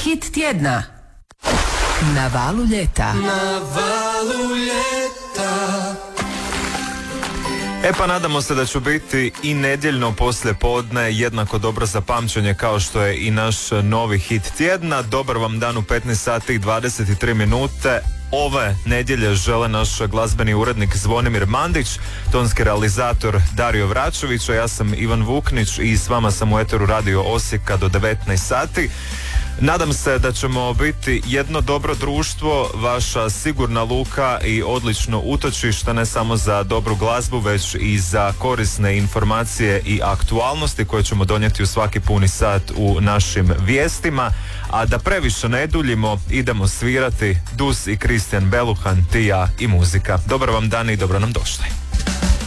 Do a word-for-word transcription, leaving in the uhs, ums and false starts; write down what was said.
Hit tjedna na valu ljeta. Na valu ljeta. E pa nadamo se da će biti i nedjeljno poslje podne jednako dobro za pamćenje kao što je i naš novi hit tjedna. Dobar vam dan u petnaest sati i dvadeset tri minute. Ove nedjelje žele naš glazbeni urednik Zvonimir Mandić, tonski realizator Dario Vračević, a ja sam Ivan Vuknić i s vama sam u eteru Radio Osijeka do devetnaest sati. Nadam se da ćemo biti jedno dobro društvo, vaša sigurna luka i odlično utočište ne samo za dobru glazbu, već i za korisne informacije i aktualnosti koje ćemo donijeti u svaki puni sat u našim vijestima. A da previše ne duljimo, idemo svirati Dus i Kristijan Beluhan, Ti, ja i muzika. Dobar vam dan i dobro nam došli.